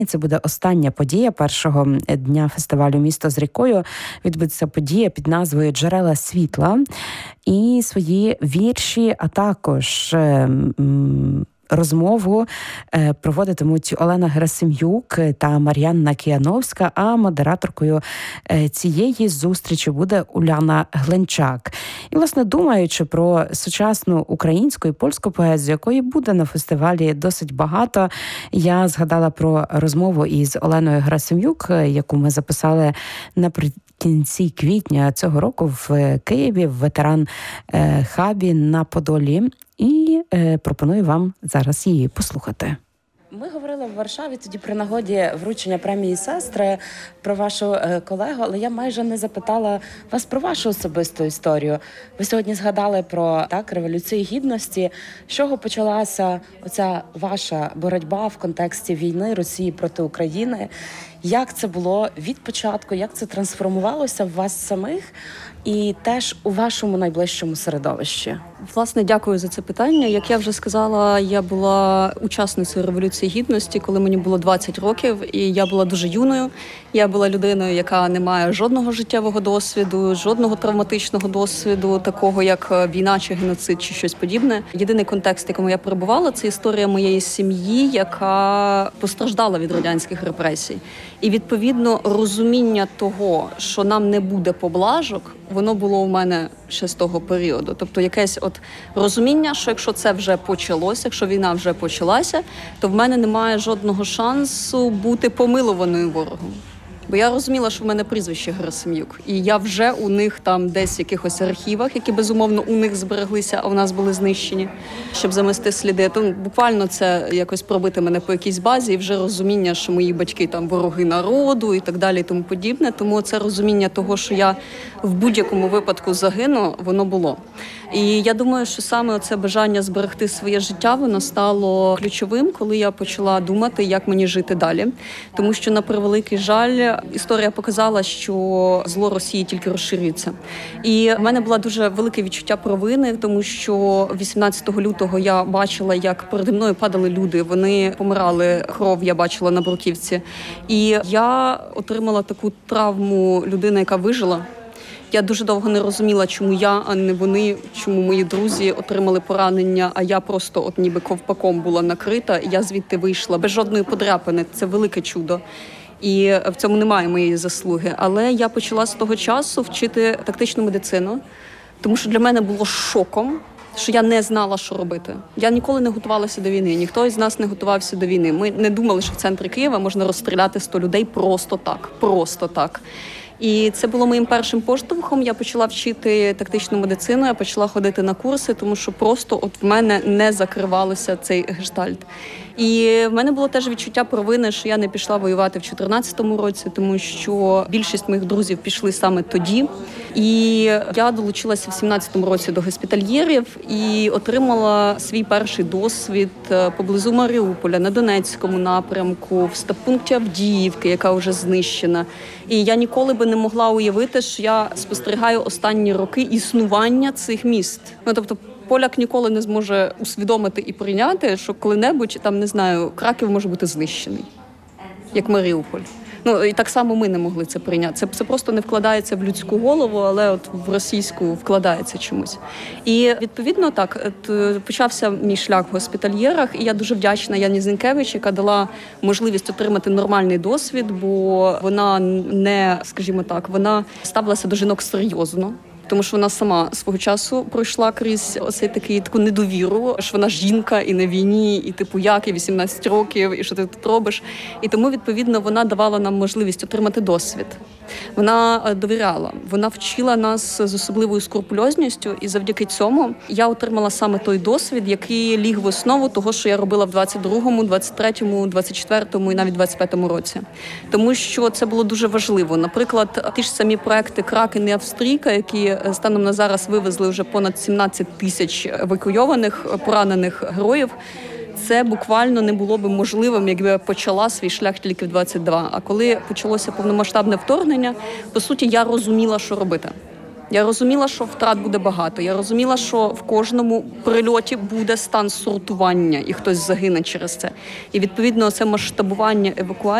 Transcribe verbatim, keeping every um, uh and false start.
Це буде остання подія першого дня фестивалю «Місто з рікою». Відбудеться подія під назвою «Джерела світла». І свої вірші, а також м, розмову проводитимуть Олена Герасим'юк та Мар'янна Кіановська, а модераторкою цієї зустрічі буде Уляна Гленчак. І, власне, думаючи про сучасну українську і польську поезію, якої буде на фестивалі досить багато, я згадала про розмову із Оленою Герасим'юк, яку ми записали наприкінці квітня цього року в Києві, в ветеран-хабі на Подолі. І е, пропоную вам зараз її послухати. Ми говорили в Варшаві тоді при нагоді вручення премії «Сестри» про вашу е, колегу, але я майже не запитала вас про вашу особисту історію. Ви сьогодні згадали про так Революцію Гідності. З чого почалася оця ваша боротьба в контексті війни Росії проти України? Як це було від початку, як це трансформувалося в вас самих і теж у вашому найближчому середовищі? Власне, дякую за це питання. Як я вже сказала, я була учасницею Революції Гідності, коли мені було двадцять років, і я була дуже юною. Я була людиною, яка не має жодного життєвого досвіду, жодного травматичного досвіду, такого як війна чи геноцид чи щось подібне. Єдиний контекст, в якому я перебувала, це історія моєї сім'ї, яка постраждала від радянських репресій. І, відповідно, розуміння того, що нам не буде поблажок, воно було у мене ще з того періоду. Тобто якесь от розуміння, що якщо це вже почалося, якщо війна вже почалася, то в мене немає жодного шансу бути помилуваною ворогом. Бо я розуміла, що в мене прізвище Герасим'юк. І я вже у них там десь в якихось архівах, які, безумовно, у них збереглися, а у нас були знищені, щоб замести сліди. То буквально це якось пробити мене по якійсь базі, і вже розуміння, що мої батьки там вороги народу і так далі, і тому подібне. Тому це розуміння того, що я в будь-якому випадку загину, воно було. І я думаю, що саме це бажання зберегти своє життя, воно стало ключовим, коли я почала думати, як мені жити далі. Тому що, на превеликий жаль, історія показала, що зло Росії тільки розширюється. І в мене було дуже велике відчуття провини, тому що вісімнадцятого лютого я бачила, як переді мною падали люди, вони помирали, кров я бачила на бруківці. І я отримала таку травму людини, яка вижила. Я дуже довго не розуміла, чому я, а не вони, чому мої друзі отримали поранення, а я просто от ніби ковпаком була накрита, і я звідти вийшла без жодної подряпини. Це велике чудо. І в цьому немає моєї заслуги. Але я почала з того часу вчити тактичну медицину, тому що для мене було шоком, що я не знала, що робити. Я ніколи не готувалася до війни, ніхто із нас не готувався до війни. Ми не думали, що в центрі Києва можна розстріляти сто людей просто так, просто так. І це було моїм першим поштовхом. Я почала вчити тактичну медицину, я почала ходити на курси, тому що просто от в мене не закривалося цей гештальт. І в мене було теж відчуття провини, що я не пішла воювати в чотирнадцятому році, тому що більшість моїх друзів пішли саме тоді. І я долучилася в сімнадцятому році до госпітальєрів і отримала свій перший досвід поблизу Маріуполя, на Донецькому напрямку, в стаб-пункті Авдіївки, яка вже знищена. І я ніколи би не могла уявити, що я спостерігаю останні роки існування цих міст. Ну, тобто, поляк ніколи не зможе усвідомити і прийняти, що коли-небудь, там, не знаю, Краків може бути знищений, як Маріуполь. Ну, і так само ми не могли це прийняти. Це, це просто не вкладається в людську голову, але от в російську вкладається чомусь. І, відповідно, так, от, почався мій шлях в госпітальєрах, і я дуже вдячна Яні Зінкевич, яка дала можливість отримати нормальний досвід, бо вона не, скажімо так, вона ставилася до жінок серйозно. Тому що вона сама свого часу пройшла крізь оцей такий таку недовіру, що вона жінка і на війні, і типу як, і вісімнадцять років, і що ти тут робиш. І тому, відповідно, вона давала нам можливість отримати досвід. Вона довіряла, вона вчила нас з особливою скрупульозністю, і завдяки цьому я отримала саме той досвід, який ліг в основу того, що я робила в двадцять другому, двадцять третьому, двадцять четвертому і навіть двадцять п'ятому році. Тому що це було дуже важливо. Наприклад, ті ж самі проекти «Кракен» і «Австрійка», які станом на зараз вивезли вже понад сімнадцять тисяч евакуйованих, поранених героїв, це буквально не було б можливим, якби я почала свій шлях тільки в двадцять два. А коли почалося повномасштабне вторгнення, по суті, я розуміла, що робити. Я розуміла, що втрат буде багато. Я розуміла, що в кожному прильоті буде стан сортування, і хтось загине через це. І, відповідно, це масштабування евакуації